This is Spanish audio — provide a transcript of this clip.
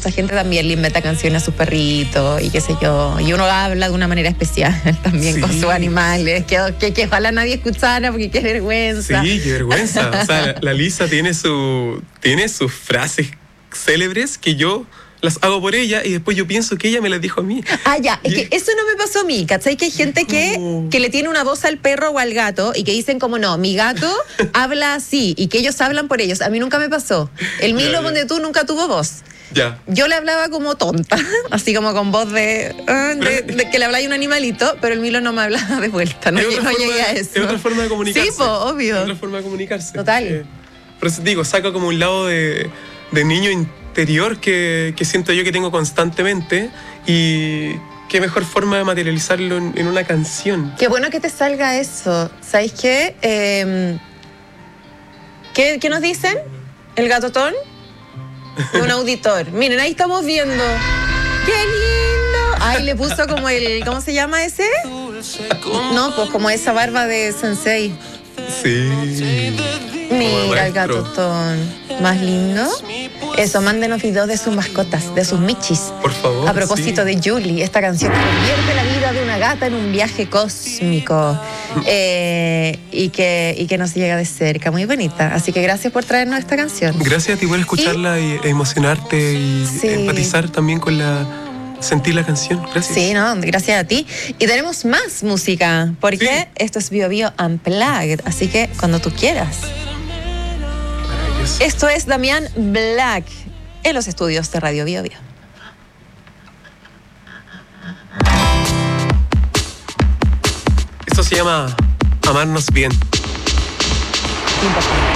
mucha gente también le inventa canciones a sus perritos y qué sé yo. Y uno habla de una manera especial también con sus animales, que ojalá nadie escuchara porque qué vergüenza. Sí, qué vergüenza. O sea, la Lisa tiene sus frases célebres que yo las hago por ella y después yo pienso que ella me las dijo a mí. Ah, ya, es que eso no me pasó a mí, ¿cachai? Que hay gente que le tiene una voz al perro o al gato y que dicen como no, mi gato habla así y que ellos hablan por ellos. A mí nunca me pasó. El Milo, donde tú nunca tuvo voz. Ya. Yo le hablaba como tonta, así como con voz de que le hablaba un animalito, pero el Milo no me hablaba de vuelta, no llegué a eso. Es otra forma de comunicarse. Sí, obvio. Es otra forma de comunicarse. Total. Por eso digo, saca como un lado de niño interior que siento yo que tengo constantemente y qué mejor forma de materializarlo en una canción. Qué bueno que te salga eso. ¿Sabéis qué? ¿Qué nos dicen? ¿El gatotón? Un auditor. Miren, ahí estamos viendo. ¡Qué lindo! Ay, le puso como el... ¿Cómo se llama ese? No, pues como esa barba de sensei. Sí. Mira el gatotón. ¿Más lindo? Eso, mándenos videos de sus mascotas, de sus michis. Por favor. A propósito de Julie, esta canción que convierte la vida de una gata en un viaje cósmico y que nos llega de cerca. Muy bonita. Así que gracias por traernos esta canción. Gracias a ti por escucharla e emocionarte y empatizar también con sentir la canción. Gracias. Sí, no, gracias a ti. Y tenemos más música, porque esto es Bio Bio Unplugged, así que cuando tú quieras. Esto es Damián Black en los estudios de Radio Bio Bio. Esto se llama Amarnos Bien. Importante.